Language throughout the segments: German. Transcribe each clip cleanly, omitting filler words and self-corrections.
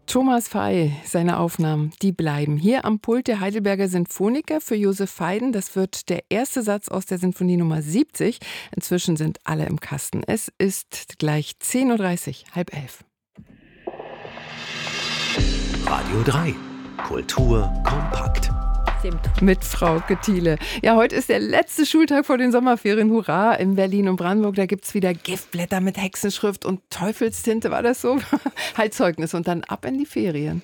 Thomas Fey, seine Aufnahmen, die bleiben. Hier am Pult der Heidelberger Sinfoniker für Josef Haydn. Das wird der erste Satz aus der Sinfonie Nummer 70. Inzwischen sind alle im Kasten. Es ist gleich 10.30 Uhr, 10:30. Radio 3, Kultur kompakt. Mit Frau Thiele. Ja, heute ist der letzte Schultag vor den Sommerferien. Hurra! In Berlin und Brandenburg, da gibt es wieder Giftblätter mit Hexenschrift und Teufelstinte, war das so? Halt Zeugnis und dann ab in die Ferien.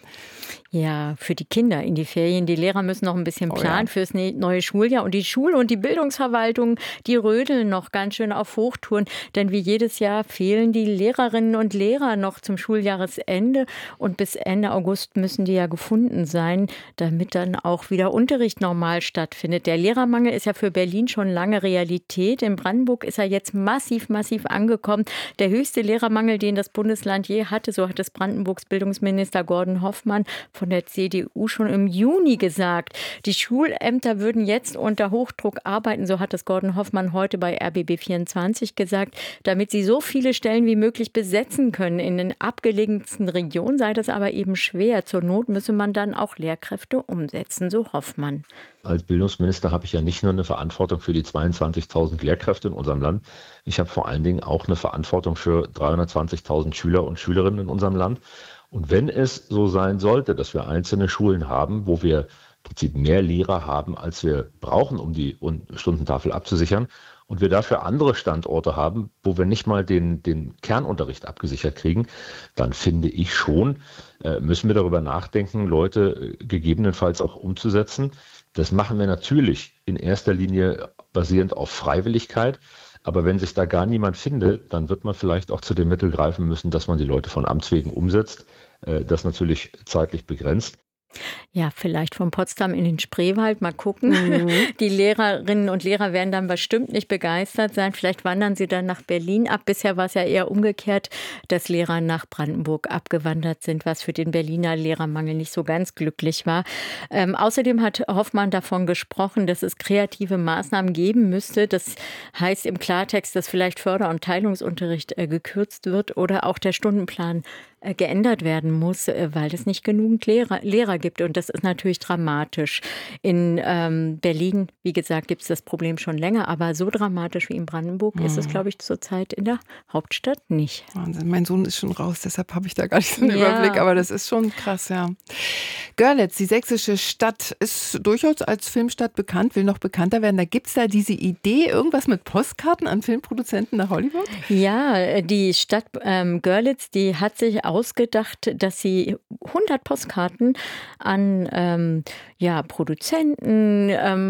Ja, für die Kinder in die Ferien. Die Lehrer müssen noch ein bisschen planen fürs neue Schuljahr. Und die Schule und die Bildungsverwaltung, die rödeln noch ganz schön auf Hochtouren. Denn wie jedes Jahr fehlen die Lehrerinnen und Lehrer noch zum Schuljahresende. Und bis Ende August müssen die ja gefunden sein, damit dann auch wieder Unterricht normal stattfindet. Der Lehrermangel ist ja für Berlin schon lange Realität. In Brandenburg ist er jetzt massiv angekommen. Der höchste Lehrermangel, den das Bundesland je hatte, so hat es Brandenburgs Bildungsminister Gordon Hoffmann von der CDU schon im Juni gesagt. Die Schulämter würden jetzt unter Hochdruck arbeiten, so hat es Gordon Hoffmann heute bei RBB24 gesagt, damit sie so viele Stellen wie möglich besetzen können. In den abgelegensten Regionen sei das aber eben schwer. Zur Not müsse man dann auch Lehrkräfte umsetzen, so Hoffmann. Als Bildungsminister habe ich ja nicht nur eine Verantwortung für die 22.000 Lehrkräfte in unserem Land, ich habe vor allen Dingen auch eine Verantwortung für 320.000 Schüler und Schülerinnen in unserem Land. Und wenn es so sein sollte, dass wir einzelne Schulen haben, wo wir im Prinzip mehr Lehrer haben, als wir brauchen, um die Stundentafel abzusichern, und wir dafür andere Standorte haben, wo wir nicht mal den Kernunterricht abgesichert kriegen, dann finde ich schon, müssen wir darüber nachdenken, Leute gegebenenfalls auch umzusetzen. Das machen wir natürlich in erster Linie basierend auf Freiwilligkeit. Aber wenn sich da gar niemand findet, dann wird man vielleicht auch zu dem Mittel greifen müssen, dass man die Leute von Amts wegen umsetzt. Das natürlich zeitlich begrenzt. Ja, vielleicht von Potsdam in den Spreewald, mal gucken. Die Lehrerinnen und Lehrer werden dann bestimmt nicht begeistert sein. Vielleicht wandern sie dann nach Berlin ab. Bisher war es ja eher umgekehrt, dass Lehrer nach Brandenburg abgewandert sind, was für den Berliner Lehrermangel nicht so ganz glücklich war. Außerdem hat Hoffmann davon gesprochen, dass es kreative Maßnahmen geben müsste. Das heißt im Klartext, dass vielleicht Förder- und Teilungsunterricht gekürzt wird oder auch der Stundenplan geändert werden muss, weil es nicht genügend Lehrer gibt. Und das ist natürlich dramatisch. In Berlin, wie gesagt, gibt es das Problem schon länger, aber so dramatisch wie in Brandenburg ist es, glaube ich, zurzeit in der Hauptstadt nicht. Wahnsinn. Mein Sohn ist schon raus, deshalb habe ich da gar nicht so einen Überblick, aber das ist schon krass, ja. Görlitz, die sächsische Stadt, ist durchaus als Filmstadt bekannt, will noch bekannter werden. Da gibt es da diese Idee, irgendwas mit Postkarten an Filmproduzenten nach Hollywood? Ja, die Stadt Görlitz, die hat sich ausgedacht, dass sie 100 Postkarten an Produzenten,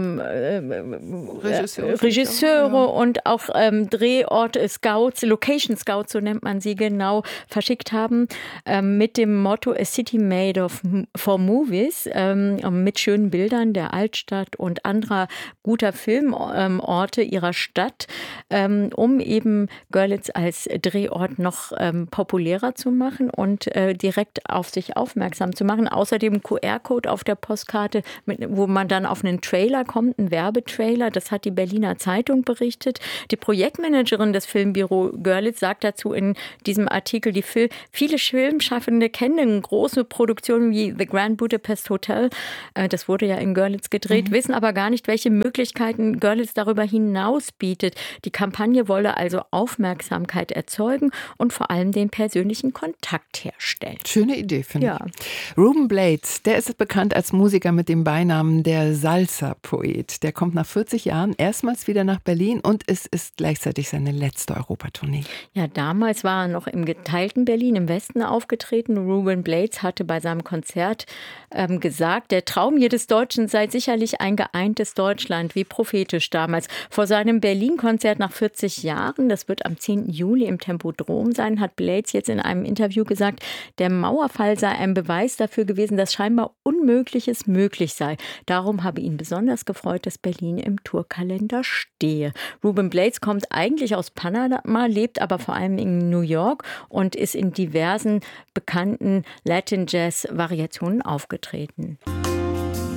Regisseure und auch Drehorte, Scouts, Location Scouts, so nennt man sie genau, verschickt haben, mit dem Motto A City Made for Movies, mit schönen Bildern der Altstadt und anderer guter Filmorte ihrer Stadt, um eben Görlitz als Drehort noch populärer zu machen und direkt auf sich aufmerksam zu machen. Außerdem QR-Code auf der Postkarte, wo man dann auf einen Trailer kommt, einen Werbetrailer. Das hat die Berliner Zeitung berichtet. Die Projektmanagerin des Filmbüro Görlitz sagt dazu in diesem Artikel, viele Filmschaffende kennen große Produktionen wie The Grand Budapest Hotel. Das wurde ja in Görlitz gedreht, wissen aber gar nicht, welche Möglichkeiten Görlitz darüber hinaus bietet. Die Kampagne wolle also Aufmerksamkeit erzeugen und vor allem den persönlichen Kontakt herstellen. Schöne Idee, finde ich. Ruben Blades, der ist bekannt als Musiker mit dem Beinamen der Salsa-Poet. Der kommt nach 40 Jahren erstmals wieder nach Berlin und es ist gleichzeitig seine letzte Europatournee. Ja, damals war er noch im geteilten Berlin im Westen aufgetreten. Ruben Blades hatte bei seinem Konzert gesagt, der Traum jedes Deutschen sei sicherlich ein geeintes Deutschland, wie prophetisch damals. Vor seinem Berlin-Konzert nach 40 Jahren, das wird am 10. Juli im Tempodrom sein, hat Blades jetzt in einem Interview gesagt, der Mauerfall sei ein Beweis dafür gewesen, dass scheinbar Unmögliches möglich sei. Darum habe ihn besonders gefreut, dass Berlin im Tourkalender stehe. Ruben Blades kommt eigentlich aus Panama, lebt aber vor allem in New York und ist in diversen bekannten Latin-Jazz-Variationen aufgetreten.